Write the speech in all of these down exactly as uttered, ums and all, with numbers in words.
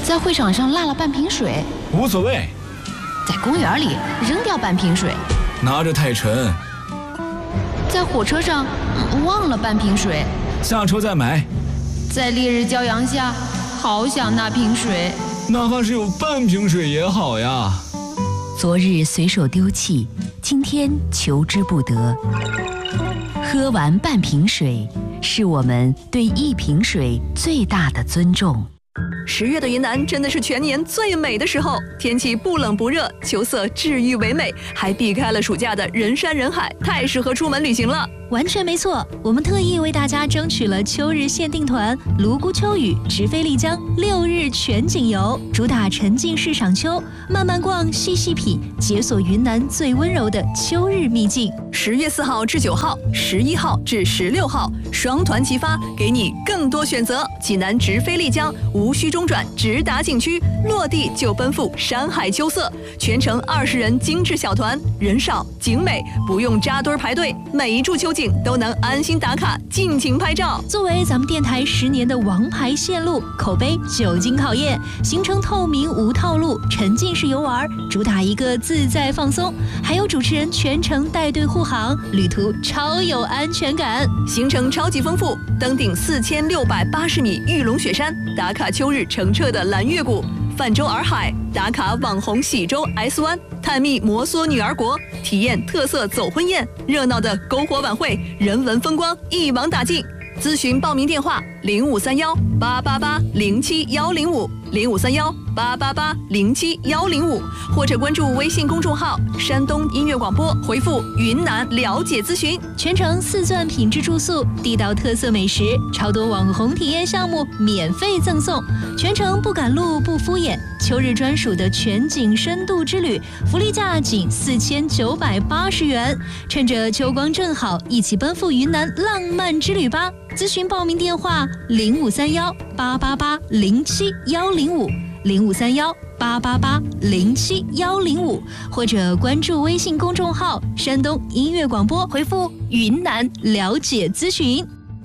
在会场上落了半瓶水， 无所谓； 在公园里扔掉半瓶水， 拿着太沉； 在火车上忘了半瓶水， 下车再买； 在烈日骄阳下，好想那瓶水， 哪怕是有半瓶水也好呀。 昨日随手丢弃，今天求之不得。喝完半瓶水，是我们对一瓶水最大的尊重。 十月的云南真的是全年最美的时候，天气不冷不热，秋色治愈唯美，还避开了暑假的人山人海，太适合出门旅行了。 完全没错，我们特意为大家争取了秋日限定团泸沽秋雨直飞丽江六日全景游，主打沉浸式赏秋，慢慢逛，细细品，解锁云南最温柔的秋日秘境。 十月四号至九号，十一号至十六号，双团齐发，给你更多选择。济南直飞丽江，无需中转，直达景区，落地就奔赴山海秋色，全程二十人精致小团，人少景美，不用扎堆排队，每一处秋景都能安心打卡，尽情拍照。 作为咱们电台十年的王牌线路，口碑久经考验，行程透明无套路，沉浸式游玩，主打一个自在放松，还有主持人全程带队护航，旅途超有安全感。 行程超级丰富，登顶四千六百八十米玉龙雪山，打卡秋日澄澈的蓝月谷，泛舟洱海，打卡网红喜洲 S 湾，探秘摩梭女儿国，体验特色走婚宴，热闹的篝火晚会，人文风光一网打尽。咨询报名电话：零五三幺八八八零七幺零五，零五三幺八八八零七幺零五，或者关注微信公众号“山东音乐广播”，回复“云南了解咨询”。 全程四钻品质住宿，地道特色美食，超多网红体验项目免费赠送，全程不赶路不敷衍。秋日专属的全景深度之旅，福利价仅四千九百八十元，趁着秋光正好，一起奔赴云南浪漫之旅吧！咨询报名电话：零五三幺八八八零七幺零五，零五三幺八八八零七幺零五，或者关注微信公众号“山东音乐广播”，回复“云南了解咨询”。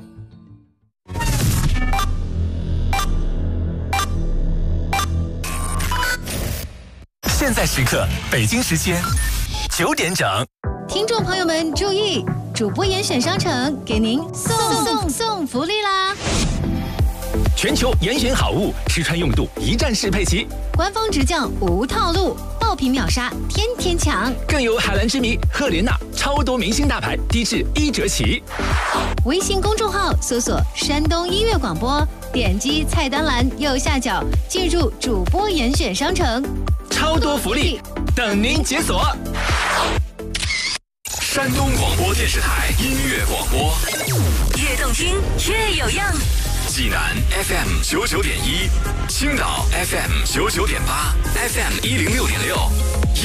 现在时刻，北京时间九点整。 听众朋友们注意，主播严选商城给您送送送福利啦！ 全球严选好物，吃穿用度一站式配齐， 官方直降无套路，爆品秒杀，天天抢。 更有海蓝之谜、赫莲娜，超多明星大牌，低至一折起。 微信公众号搜索“山东音乐广播”，点击菜单栏右下角，进入主播严选商城， 超多福利等您解锁。山东广播电视台音乐广播， 越动听越有样。 济南 F M 九九点一，青岛 F M 九九点八 ，F M 一零六点六。